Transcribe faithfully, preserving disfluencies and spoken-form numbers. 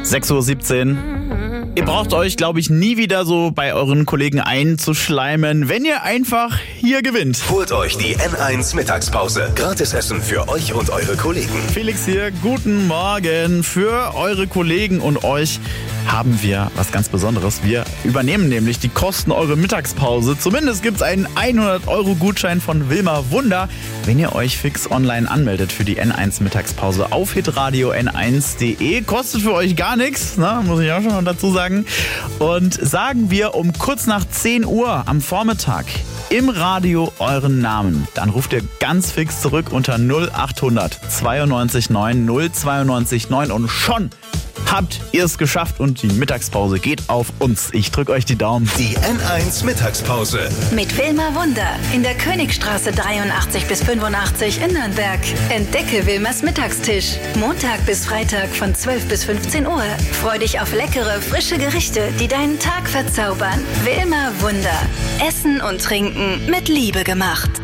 sechs Uhr siebzehn. Ihr braucht euch, glaube ich, nie wieder so bei euren Kollegen einzuschleimen, wenn ihr einfach hier gewinnt. Holt euch die N eins Mittagspause. Gratisessen für euch und eure Kollegen. Felix hier, guten Morgen. Für eure Kollegen und euch haben wir was ganz Besonderes. Wir übernehmen nämlich die Kosten eurer Mittagspause. Zumindest gibt es einen hundert Euro Gutschein von Wilma Wunder, wenn ihr euch fix online anmeldet für die N eins Mittagspause auf hitradio n eins punkt de. Kostet für euch gar nichts, ne? Muss ich auch schon mal dazu sagen. Und sagen wir um kurz nach zehn Uhr am Vormittag im Radio euren Namen, dann ruft ihr ganz fix zurück unter null achthundert zweiundneunzig neun null zweiundneunzig neun und schon habt ihr es geschafft und die Mittagspause geht auf uns. Ich drücke euch die Daumen. Die N eins Mittagspause. Mit Wilma Wunder in der Königstraße dreiundachtzig bis fünfundachtzig in Nürnberg. Entdecke Wilmas Mittagstisch. Montag bis Freitag von zwölf bis fünfzehn Uhr. Freu dich auf leckere, frische Gerichte, die deinen Tag verzaubern. Wilma Wunder. Essen und Trinken mit Liebe gemacht.